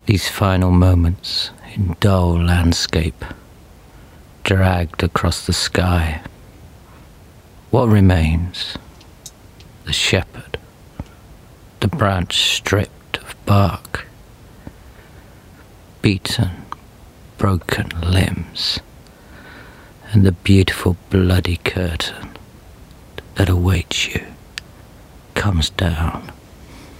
These final moments in dull landscape, dragged across the sky. What remains? The shepherd, the branch stripped of bark, beaten, broken limbs, and the beautiful bloody curtain that awaits you comes down.